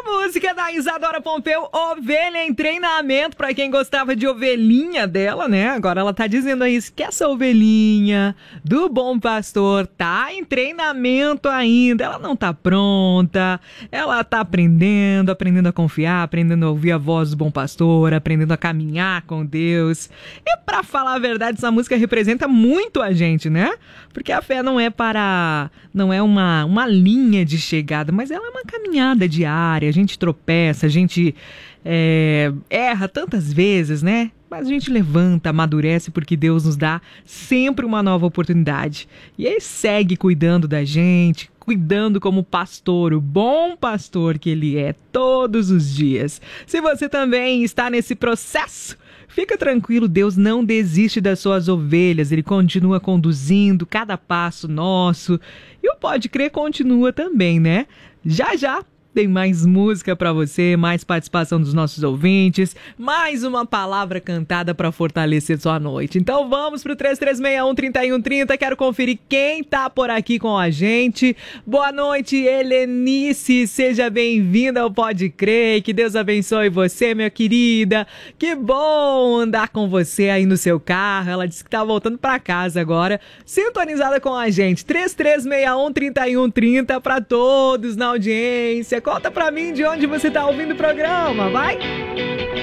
Música da Isadora Pompeu, Ovelha em Treinamento, pra quem gostava de ovelhinha dela, né? Agora ela tá dizendo aí que essa ovelhinha do Bom Pastor tá em treinamento ainda, ela não tá pronta, ela tá aprendendo a confiar, aprendendo a ouvir a voz do Bom Pastor, aprendendo a caminhar com Deus. E pra falar a verdade, essa música representa muito a gente, né? Porque a fé não é uma linha de chegada, mas ela é uma caminhada diária, a gente tropeça, a gente erra tantas vezes, né? Mas a gente levanta, amadurece porque Deus nos dá sempre uma nova oportunidade. E Ele segue cuidando da gente, cuidando como pastor, o bom pastor que Ele é todos os dias. Se você também está nesse processo, fica tranquilo, Deus não desiste das suas ovelhas, Ele continua conduzindo cada passo nosso. E o Pode Crer continua também, né? Já já tem mais música pra você, mais participação dos nossos ouvintes, mais uma palavra cantada pra fortalecer sua noite. Então vamos pro 3361-3130, quero conferir quem tá por aqui com a gente. Boa noite, Helenice, seja bem-vinda ao Pode Crer, que Deus abençoe você, minha querida. Que bom andar com você aí no seu carro, ela disse que tá voltando pra casa agora, sintonizada com a gente. 3361-3130 pra todos na audiência. Conta pra mim de onde você tá ouvindo o programa, vai!